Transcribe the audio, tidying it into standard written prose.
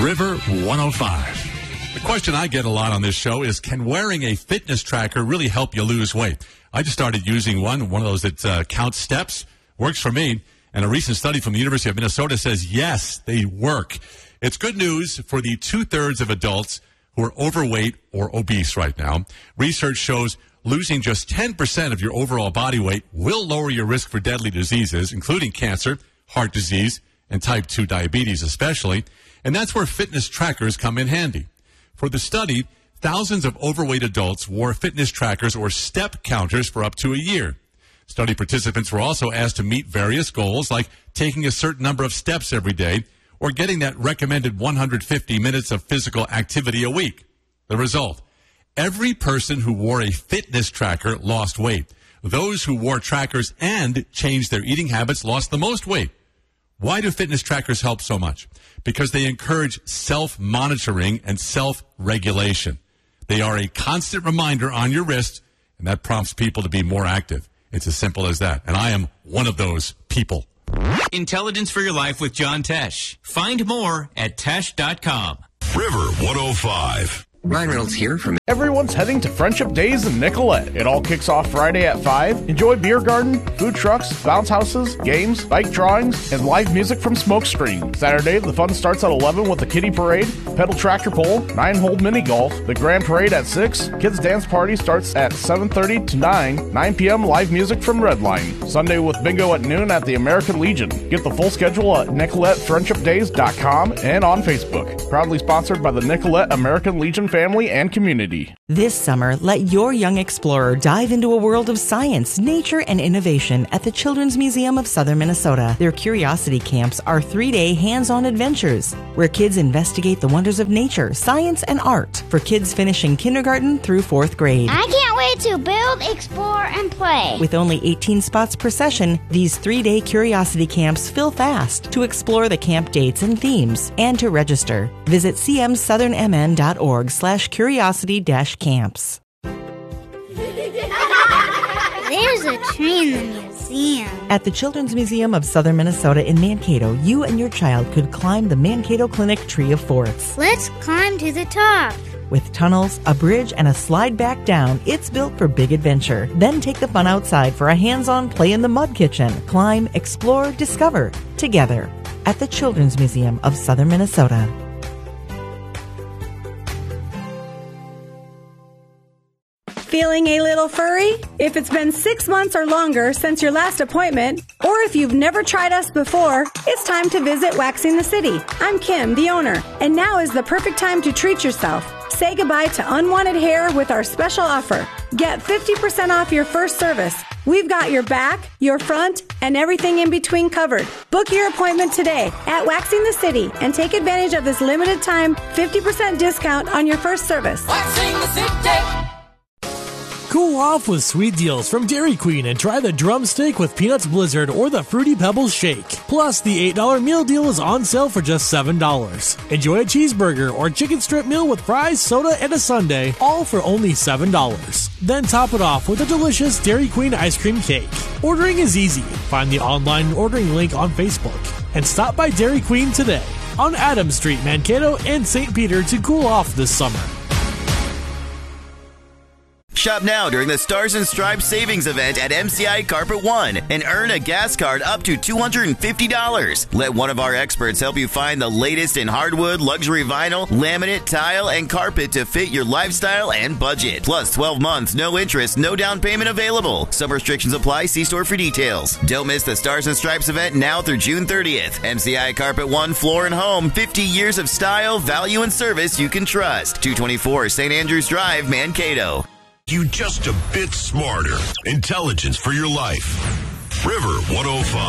River 105. The question I get a lot on this show is, can wearing a fitness tracker really help you lose weight? I just started using one of those that counts steps. Works for me. And a recent study from the University of Minnesota says, yes, they work. It's good news for the 2/3 of adults who are overweight or obese right now. Research shows losing just 10% of your overall body weight will lower your risk for deadly diseases, including cancer, heart disease, and type 2 diabetes especially. And that's where fitness trackers come in handy. For the study, thousands of overweight adults wore fitness trackers or step counters for up to a year. Study participants were also asked to meet various goals, like taking a certain number of steps every day or getting that recommended 150 minutes of physical activity a week. The result, every person who wore a fitness tracker lost weight. Those who wore trackers and changed their eating habits lost the most weight. Why do fitness trackers help so much? Because they encourage self-monitoring and self-regulation. They are a constant reminder on your wrist, and that prompts people to be more active. It's as simple as that. And I am one of those people. Intelligence for your life with John Tesh. Find more at Tesh.com. River 105. Ryan Reynolds here from... Everyone's heading to Friendship Days in Nicollet. It all kicks off Friday at 5. Enjoy beer garden, food trucks, bounce houses, games, bike drawings, and live music from Smokescreen. Saturday, the fun starts at 11 with the kiddie parade, pedal tractor pull, 9-hole mini golf, the grand parade at 6. Kids dance party starts at 7:30 to 9 p.m. live music from Redline. Sunday with bingo at noon at the American Legion. Get the full schedule at NicoletteFriendshipDays.com and on Facebook. Proudly sponsored by the Nicolette American Legion family and community. This summer, let your young explorer dive into a world of science, nature, and innovation at the Children's Museum of Southern Minnesota. Their curiosity camps are 3-day hands-on adventures where kids investigate the wonders of nature, science, and art for kids finishing kindergarten through 4th grade. I can't wait to build, explore, and play. With only 18 spots per session, these 3-day curiosity camps fill fast. To explore the camp dates and themes and to register, visit cmsouthernmn.org/curiosity-camps. There's a tree in the museum. At the Children's Museum of Southern Minnesota in Mankato, you and your child could climb the Mankato Clinic Tree of Forts. Let's climb to the top. With tunnels, a bridge, and a slide back down, it's built for big adventure. Then take the fun outside for a hands-on play in the mud kitchen. Climb, explore, discover, together at the Children's Museum of Southern Minnesota. Feeling a little furry? If it's been 6 months or longer since your last appointment, or if you've never tried us before, it's time to visit Waxing the City. I'm Kim, the owner, and now is the perfect time to treat yourself. Say goodbye to unwanted hair with our special offer. Get 50% off your first service. We've got your back, your front, and everything in between covered. Book your appointment today at Waxing the City and take advantage of this limited time 50% discount on your first service. Waxing the City. Cool off with sweet deals from Dairy Queen and try the Drumstick with Peanuts Blizzard or the Fruity Pebbles Shake. Plus, the $8 meal deal is on sale for just $7. Enjoy a cheeseburger or chicken strip meal with fries, soda, and a sundae, all for only $7. Then top it off with a delicious Dairy Queen ice cream cake. Ordering is easy. Find the online ordering link on Facebook. And stop by Dairy Queen today on Adams Street, Mankato, and St. Peter to cool off this summer. Shop now during the Stars and Stripes savings event at MCI Carpet One and earn a gas card up to $250. Let one of our experts help you find the latest in hardwood, luxury vinyl, laminate, tile, and carpet to fit your lifestyle and budget. Plus 12 months, no interest, no down payment available. Some restrictions apply. See store for details. Don't miss the Stars and Stripes event now through June 30th. MCI Carpet One Floor and Home. 50 years of style, value, and service you can trust. 224 St. Andrews Drive, Mankato. You just a bit smarter. Intelligence for your life. River 105.